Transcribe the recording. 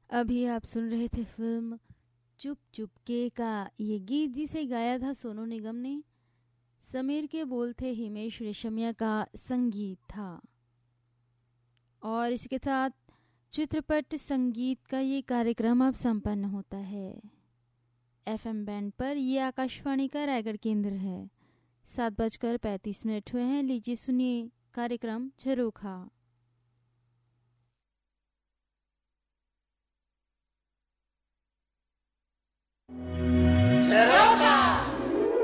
अभी आप सुन रहे थे फिल्म चुप चुप के का ये गीत, जिसे गाया था सोनू निगम ने। समीर के बोल थे, हिमेश रेशमिया का संगीत था। और इसके साथ चित्रपट संगीत का ये कार्यक्रम अब संपन्न होता है। एफएम बैंड पर ये आकाशवाणी का रायगढ़ केंद्र है। 7:35 हुए हैं। लीजिए सुनिए कार्यक्रम झरोखा।